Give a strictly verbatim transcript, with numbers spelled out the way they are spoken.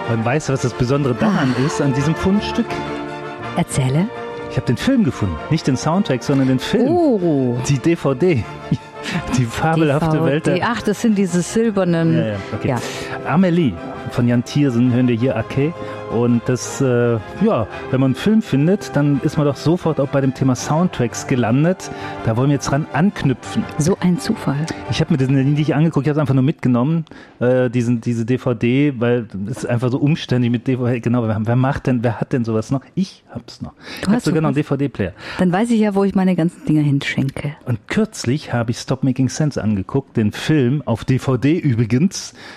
Und weißt du, was das Besondere daran ah. ist, an diesem Fundstück? Erzähle. Ich habe den Film gefunden. Nicht den Soundtrack, sondern den Film. Oh. Die D V D. Die fabelhafte D V D. Welt der... Ach, das sind diese silbernen... Ja, ja, okay. Ja. Amelie von Jan Tiersen hören wir hier Arcade. Und das, äh, ja, wenn man einen Film findet, dann ist man doch sofort auch bei dem Thema Soundtracks gelandet. Da wollen wir jetzt dran anknüpfen. So ein Zufall. Ich habe mir das nicht angeguckt, ich habe es einfach nur mitgenommen, äh, diesen, diese D V D, weil es ist einfach so umständlich mit D V D. Genau, wer, wer macht denn, wer hat denn sowas noch? Ich hab's noch. Du ich habe hast sogar noch einen was? D V D-Player. Dann weiß ich ja, wo ich meine ganzen Dinger hinschenke. Und kürzlich habe ich Stop Making Sense angeguckt, den Film, auf D V D übrigens,